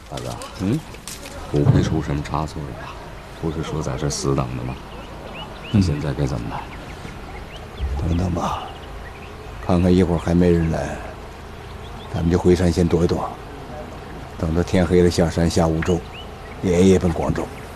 大哥，不会出什么差错吧？不是说在这死等的吗？那现在该怎么办？ 等等吧，看看一会儿还没人来，咱们就回山先躲一躲，等到天黑了下山下梧州，连夜奔广州。